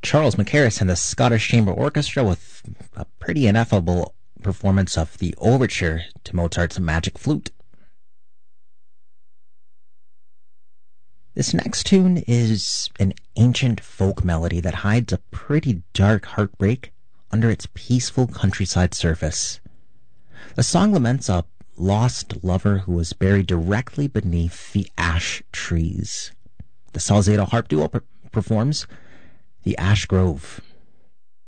Charles Mackerras and the Scottish Chamber Orchestra with a pretty ineffable performance of the overture to Mozart's Magic Flute. This next tune is an ancient folk melody that hides a pretty dark heartbreak under its peaceful countryside surface. The song laments a lost lover who was buried directly beneath the ash trees. The Salzedo Harp Duo performs The Ash Grove.